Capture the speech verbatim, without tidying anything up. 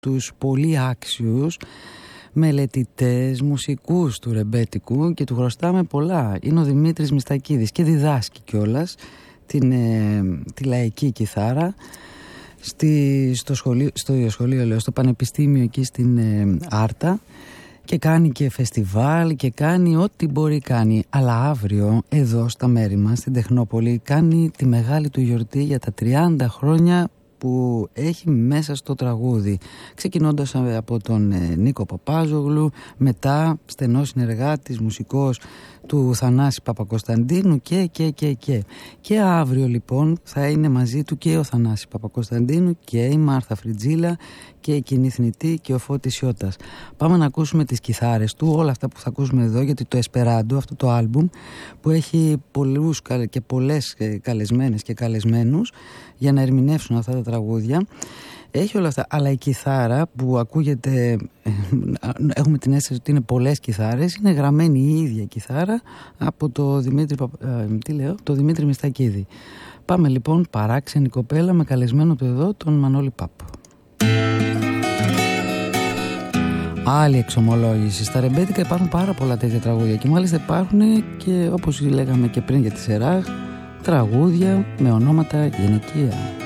τους πολύ άξιους μελετητές, μουσικούς του ρεμπέτικου και του χρωστάμε πολλά. Είναι ο Δημήτρης Μιστακίδης και διδάσκει κιόλας την, ε, τη λαϊκή κιθάρα στη, στο, σχολείο, στο σχολείο, λέω, στο πανεπιστήμιο εκεί στην ε, Άρτα, και κάνει και φεστιβάλ και κάνει ό,τι μπορεί κάνει. Αλλά αύριο εδώ στα μέρη μας στην Τεχνόπολη κάνει τη μεγάλη του γιορτή για τα τριάντα χρόνια που έχει μέσα στο τραγούδι, ξεκινώντας από τον Νίκο Παπάζογλου, μετά στενός συνεργάτης, μουσικός του Θανάση Παπακοσταντίνου και και και και και αύριο λοιπόν θα είναι μαζί του και ο Θανάσης Παπακοσταντίνου και η Μάρθα Φριτζίλα και η Κοινή Θνητή και ο Φώτης Σιώτας. Πάμε να ακούσουμε τις κιθάρες του, όλα αυτά που θα ακούσουμε εδώ, γιατί το Εσπεράντο, αυτό το άλμπουμ που έχει πολλούς και πολλές καλεσμένες και καλεσμένους για να ερμηνεύσουν αυτά τα τραγούδια, έχει όλα αυτά, αλλά η κιθάρα που ακούγεται, έχουμε την αίσθηση ότι είναι πολλές κιθάρες, είναι γραμμένη η ίδια κιθάρα από το Δημήτρη, τι λέω, το Δημήτρη Μιστακίδη. Πάμε λοιπόν, Παράξενη κοπέλα, με καλεσμένο του εδώ τον Μανώλη Πάπο. Άλλη εξομολόγηση. Στα ρεμπέτικα υπάρχουν πάρα πολλά τέτοια τραγούδια και μάλιστα υπάρχουν και, όπως λέγαμε και πριν για τη Σεράχ, τραγούδια με ονόματα γυναικεία.